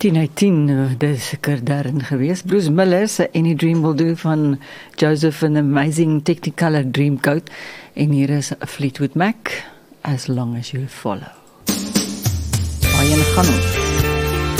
10 uit 10, dis seker daarin gewees. Bruce Miller se Any Dream Will Do van Joseph and the Amazing Technicolor Dreamcoat. En hier is Fleetwood Mac, As Long As You Follow. Waarheen gaan ons?